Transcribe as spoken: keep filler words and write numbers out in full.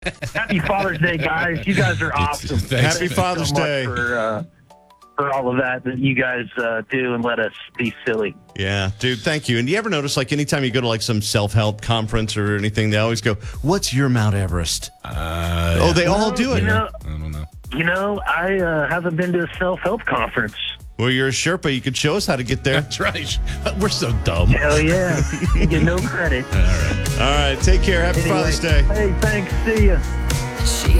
Happy Father's Day, guys. You guys are awesome. Thanks. Happy Thank you Father's so much Day. For, uh, for all of that that you guys uh, do and let us be silly. Yeah, dude, thank you. And do you ever notice, like, anytime you go to, like, some self-help conference or anything, they always go, what's your Mount Everest? Uh, Oh, they all do it. You know, I don't know. you know I uh, haven't been to a self-help conference. Well, you're a Sherpa. You could show us how to get there. That's right. We're so dumb. Hell yeah. You get no credit. All right. All right, take care. Happy Anyway, Father's Day. Hey, thanks. See ya. She